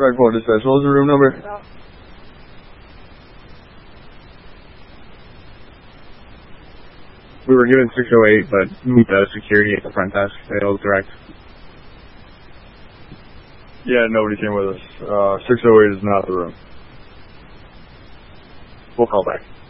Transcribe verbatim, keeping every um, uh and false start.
Right for dispatch. What was the room number? We were given six oh eight, but the security at the front desk failed direct. Yeah, nobody came with us. Uh, six oh eight is not the room. We'll call back.